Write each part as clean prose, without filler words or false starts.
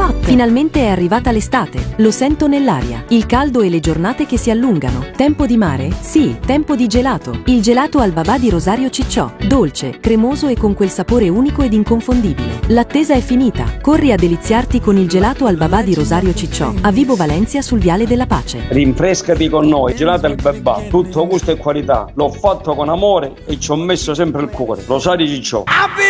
jackpot! Finalmente è arrivata l'estate, lo sento nell'aria, il caldo e le giornate che si allungano. Tempo di mare? Sì, tempo di gelato. Il gelato al babà di Rosario Cicciò, dolce, cremoso e con quel sapore unico ed inconfondibile. L'attesa è finita, corri a deliziarti con il gelato al babà di Rosario Cicciò, a Vibo Valencia sul Viale della Pace. Rinfrescati con noi, gelato al babà, tutto gusto e qualità. L'ho fatto con amore e ci ho messo sempre il cuore. Rosario Cicciò.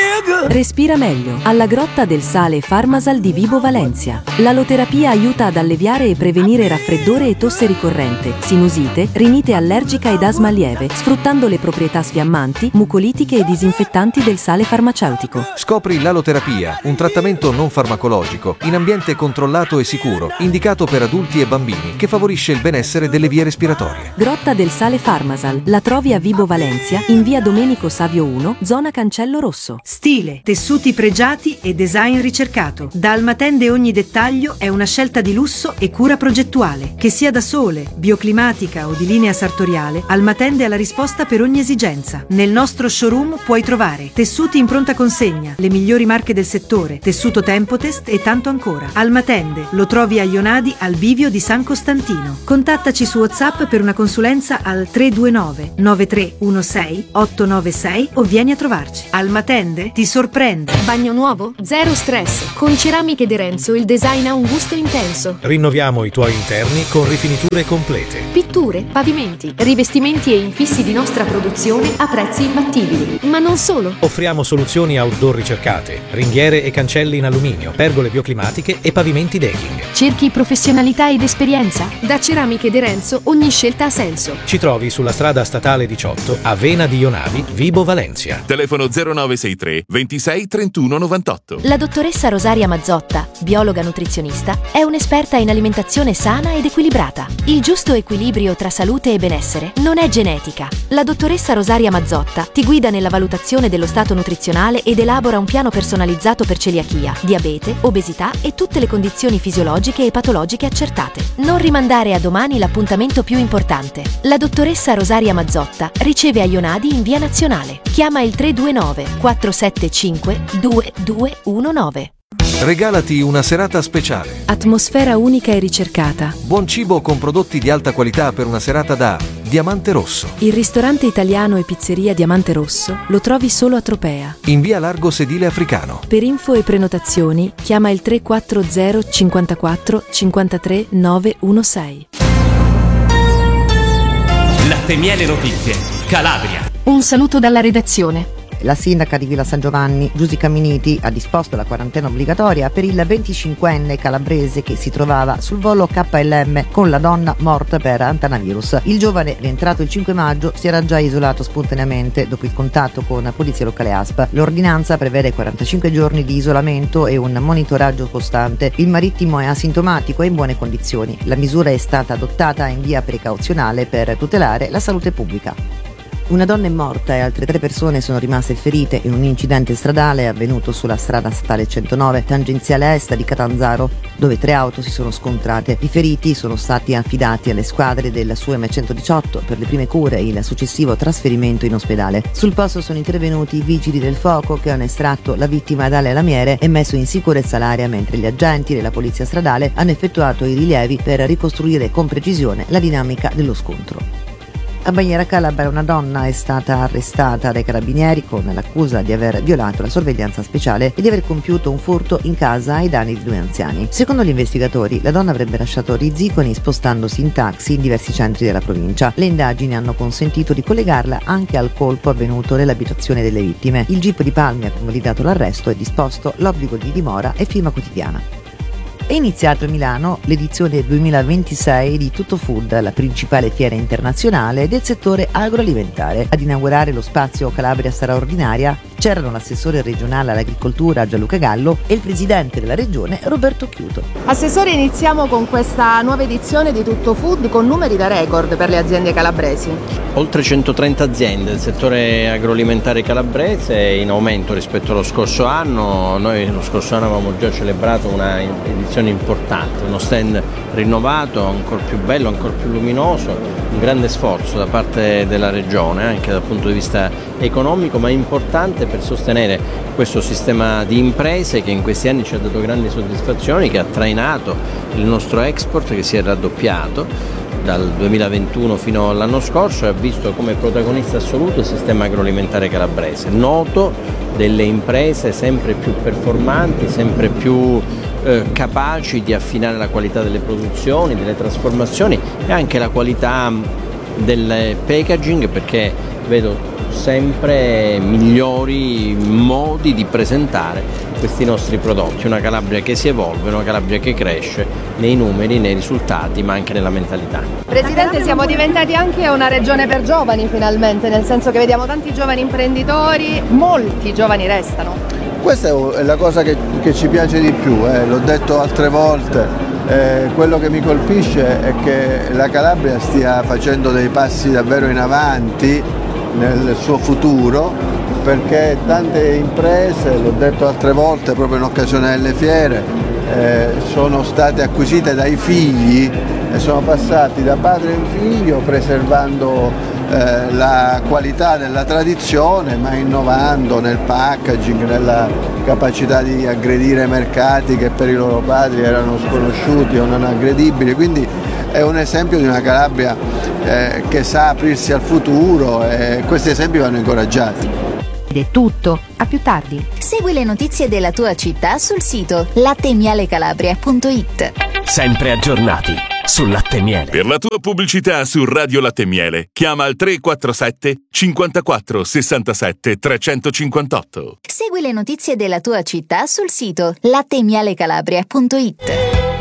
Respira meglio, alla Grotta del Sale Farmasal di Vibo Valencia. L'aloterapia aiuta ad alleviare e prevenire raffreddore e tosse ricorrente, sinusite, rinite allergica ed asma lieve, sfruttando le proprietà sfiammanti, mucolitiche e disinfettanti del sale farmaceutico. Scopri l'aloterapia, un trattamento non farmacologico, in ambiente controllato e sicuro, indicato per adulti e bambini, che favorisce il benessere delle vie respiratorie. Grotta del Sale Farmasal, la trovi a Vibo Valencia, in via Domenico Savio 1, zona Cancello Rosso. Stile, tessuti pregiati e design ricercato. Da Almatende ogni dettaglio è una scelta di lusso e cura progettuale. Che sia da sole, bioclimatica o di linea sartoriale, Almatende ha la risposta per ogni esigenza. Nel nostro showroom puoi trovare tessuti in pronta consegna, le migliori marche del settore, tessuto Tempotest e tanto ancora. Almatende lo trovi a Ionadi al bivio di San Costantino. Contattaci su WhatsApp per una consulenza al 329 9316 896 o vieni a trovarci. Almatende ti sorprende. Bagno nuovo? Zero stress. Con Ceramiche De Renzo il design ha un gusto intenso. Rinnoviamo i tuoi interni con rifiniture complete. Pitture, pavimenti, rivestimenti e infissi di nostra produzione a prezzi imbattibili. Ma non solo. Offriamo soluzioni outdoor ricercate, ringhiere e cancelli in alluminio, pergole bioclimatiche e pavimenti decking. Cerchi professionalità ed esperienza? Da Ceramiche De Renzo ogni scelta ha senso. Ci trovi sulla strada statale 18 a Vena di Ionavi, Vibo Valencia. Telefono 0963 26 31 98. La dottoressa Rosaria Mazzotta, biologa nutrizionista, è un'esperta in alimentazione sana ed equilibrata. Il giusto equilibrio tra salute e benessere non è genetica. La dottoressa Rosaria Mazzotta ti guida nella valutazione dello stato nutrizionale ed elabora un piano personalizzato per celiachia, diabete, obesità e tutte le condizioni fisiologiche e patologiche accertate. Non rimandare a domani l'appuntamento più importante. La dottoressa Rosaria Mazzotta riceve a Ionadi in via Nazionale. Chiama il 329 475 2219. Regalati una serata speciale. Atmosfera unica e ricercata. Buon cibo con prodotti di alta qualità per una serata da Diamante Rosso. Il ristorante italiano e pizzeria Diamante Rosso lo trovi solo a Tropea. In via Largo Sedile Africano. Per info e prenotazioni chiama il 340 54 53 916. Latte Miele Notizie, Calabria. Un saluto dalla redazione. La sindaca di Villa San Giovanni, Giudica Miniti, ha disposto la quarantena obbligatoria per il 25enne calabrese che si trovava sul volo KLM con la donna morta per antanavirus. Il giovane, rientrato il 5 maggio, si era già isolato spontaneamente dopo il contatto con la polizia locale ASP. L'ordinanza prevede 45 giorni di isolamento e un monitoraggio costante. Il marittimo è asintomatico e in buone condizioni. La misura è stata adottata in via precauzionale per tutelare la salute pubblica. Una donna è morta e altre 3 persone sono rimaste ferite in un incidente stradale avvenuto sulla strada statale 109, tangenziale est di Catanzaro, dove 3 auto si sono scontrate. I feriti sono stati affidati alle squadre del SUEM 118 per le prime cure e il successivo trasferimento in ospedale. Sul posto sono intervenuti i vigili del fuoco che hanno estratto la vittima dalle lamiere e messo in sicurezza l'area, mentre gli agenti della polizia stradale hanno effettuato i rilievi per ricostruire con precisione la dinamica dello scontro. A Bagnera Calabria una donna è stata arrestata dai carabinieri con l'accusa di aver violato la sorveglianza speciale e di aver compiuto un furto in casa ai danni di 2 anziani. Secondo gli investigatori, la donna avrebbe lasciato Rizziconi spostandosi in taxi in diversi centri della provincia. Le indagini hanno consentito di collegarla anche al colpo avvenuto nell'abitazione delle vittime. Il GIP di Palmi ha convalidato l'arresto e disposto l'obbligo di dimora e firma quotidiana. È iniziato a Milano l'edizione 2026 di Tutto Food, la principale fiera internazionale del settore agroalimentare. Ad inaugurare lo spazio Calabria straordinaria c'erano l'assessore regionale all'agricoltura Gianluca Gallo e il presidente della regione Roberto Chiuto. Assessore, iniziamo con questa nuova edizione di Tutto Food con numeri da record per le aziende calabresi. Oltre 130 aziende del settore agroalimentare calabrese, in aumento rispetto allo scorso anno. Noi lo scorso anno avevamo già celebrato una edizione importante, uno stand rinnovato, ancora più bello, ancora più luminoso, un grande sforzo da parte della regione anche dal punto di vista economico, ma importante per sostenere questo sistema di imprese che in questi anni ci ha dato grandi soddisfazioni, che ha trainato il nostro export, che si è raddoppiato dal 2021 fino all'anno scorso, e ha visto come protagonista assoluto il sistema agroalimentare calabrese, noto delle imprese sempre più performanti, sempre più capaci di affinare la qualità delle produzioni, delle trasformazioni e anche la qualità del packaging, perché vedo sempre migliori modi di presentare questi nostri prodotti. Una Calabria che si evolve, una Calabria che cresce nei numeri, nei risultati, ma anche nella mentalità. Presidente, siamo diventati anche una regione per giovani finalmente, nel senso che vediamo tanti giovani imprenditori, molti giovani restano. Questa è la cosa che ci piace di più, l'ho detto altre volte, quello che mi colpisce è che la Calabria stia facendo dei passi davvero in avanti nel suo futuro, perché tante imprese, l'ho detto altre volte proprio in occasione delle fiere, sono state acquisite dai figli e sono passati da padre in figlio, preservando la qualità della tradizione, ma innovando nel packaging, nella capacità di aggredire mercati che per i loro padri erano sconosciuti o non aggredibili. Quindi è un esempio di una Calabria che sa aprirsi al futuro, e questi esempi vanno incoraggiati. Ed è tutto, a più tardi. Segui le notizie della tua città sul sito lattemialecalabria.it. Sempre aggiornati sul latte miele. Per la tua pubblicità su Radio Latte Miele, chiama al 347 54 67 358. Segui le notizie della tua città sul sito lattemialecalabria.it.